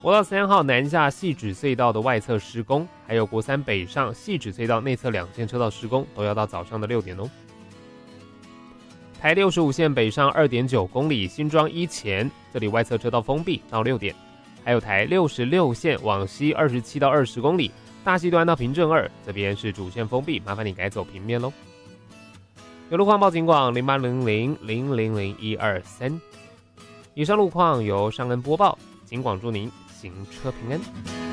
国道3号南下汐止隧道的外侧施工，还有国三北上汐止隧道内侧2线车道施工，都要到早上的6点哦。台65线北上 2.9 公里新庄一前，这里外侧车道封闭到6点。还有台66线往西27到20公里，大溪端到平镇2，这边是主线封闭，麻烦你改走平面咯。有路况报警广0800000123。以上路况由尚恩播报，警广祝您行车平安。